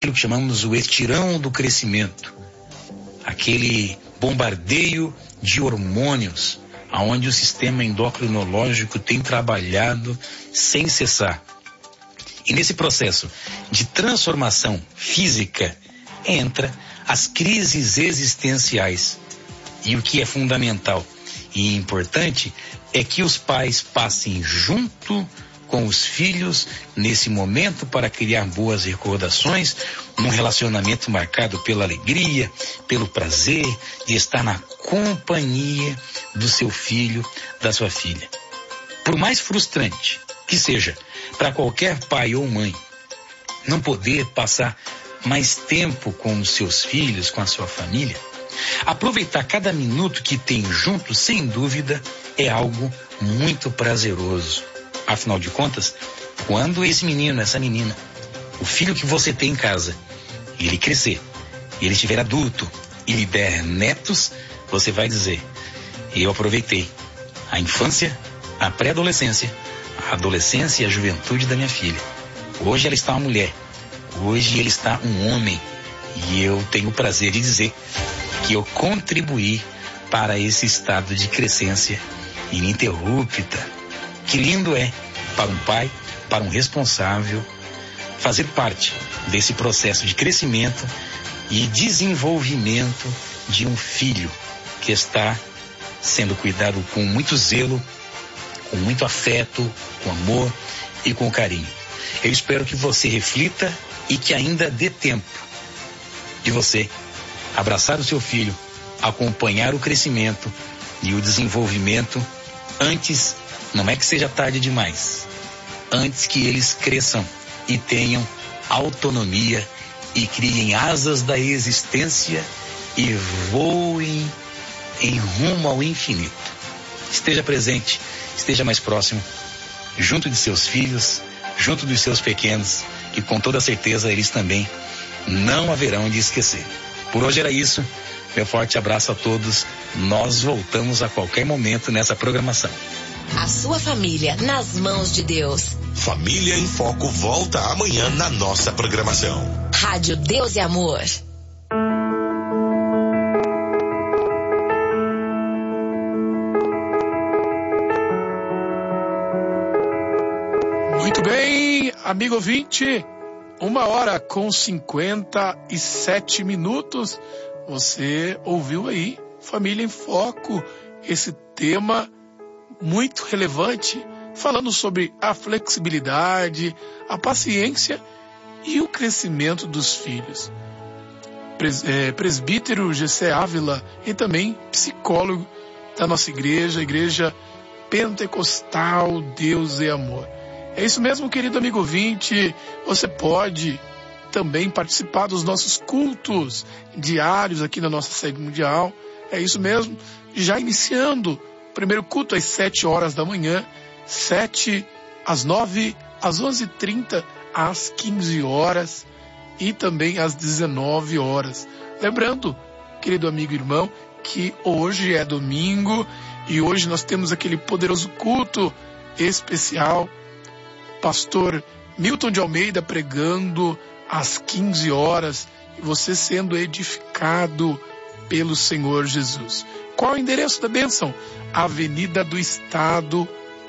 que chamamos o estirão do crescimento, aquele bombardeio de hormônios, aonde o sistema endocrinológico tem trabalhado sem cessar. E nesse processo de transformação física entra as crises existenciais. E o que é fundamental e importante é que os pais passem junto com os filhos nesse momento para criar boas recordações, num relacionamento marcado pela alegria, pelo prazer de estar na companhia do seu filho, da sua filha. Por mais frustrante que seja para qualquer pai ou mãe não poder passar mais tempo com os seus filhos, com a sua família, aproveitar cada minuto que tem junto, sem dúvida, é algo muito prazeroso. Afinal de contas, quando esse menino, essa menina, o filho que você tem em casa, ele crescer, ele estiver adulto e lhe der netos, você vai dizer: eu aproveitei a infância, a pré-adolescência, a adolescência e a juventude da minha filha. Hoje ela está uma mulher, hoje ele está um homem, e eu tenho o prazer de dizer que eu contribuí para esse estado de crescência ininterrupta. Que lindo é para um pai, para um responsável, fazer parte desse processo de crescimento e desenvolvimento de um filho que está sendo cuidado com muito zelo, com muito afeto, com amor e com carinho. Eu espero que você reflita e que ainda dê tempo de você abraçar o seu filho, acompanhar o crescimento e o desenvolvimento antes, não é que seja tarde demais, antes que eles cresçam e tenham autonomia e criem asas da existência e voem em rumo ao infinito. Esteja presente, esteja mais próximo, junto de seus filhos, junto dos seus pequenos, que com toda certeza eles também não haverão de esquecer. Por hoje era isso. Meu forte abraço a todos. Nós voltamos a qualquer momento nessa programação. A sua família nas mãos de Deus. Família em Foco volta amanhã na nossa programação. Rádio Deus e Amor. Muito bem, amigo ouvinte, 1h57. Você ouviu aí, Família em Foco, esse tema muito relevante, falando sobre a flexibilidade, a paciência e o crescimento dos filhos. Presbítero Gessé Ávila e também psicólogo da nossa igreja, Igreja Pentecostal Deus e Amor. É isso mesmo, querido amigo ouvinte, você pode também participar dos nossos cultos diários aqui na nossa sede mundial. É isso mesmo, já iniciando o primeiro culto às 7 horas da manhã, 7 às 9, às 11h30, às 15 horas e também às 19 horas. Lembrando, querido amigo e irmão, que hoje é domingo e hoje nós temos aquele poderoso culto especial, pastor Milton de Almeida pregando às 15 horas e você sendo edificado pelo Senhor Jesus. Qual é o endereço da bênção? Avenida do Estado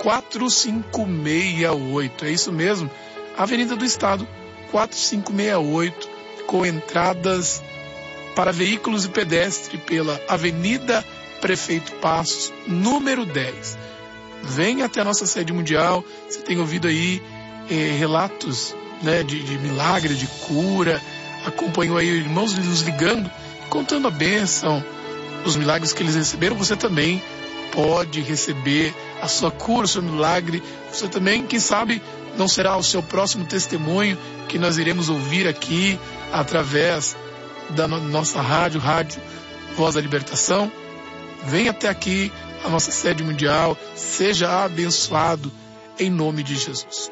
4568. É isso mesmo, Avenida do Estado 4568, com entradas para veículos e pedestres pela Avenida Prefeito Passos, número 10. Venha até a nossa sede mundial. Você tem ouvido aí relatos, né, de milagre, de cura. Acompanhou aí irmãos nos ligando, contando a bênção, os milagres que eles receberam. Você também pode receber a sua cura, o seu milagre. Você também, quem sabe, não será o seu próximo testemunho que nós iremos ouvir aqui através da nossa rádio Voz da Libertação. Venha até aqui, a nossa sede mundial. Seja abençoado em nome de Jesus.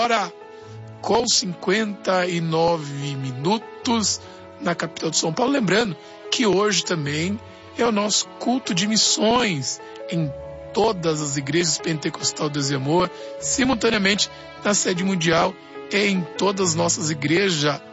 1h59 na capital de São Paulo. Lembrando que hoje também é o nosso culto de missões em todas as igrejas Pentecostal Deus e Amor, simultaneamente na sede mundial e em todas as nossas igrejas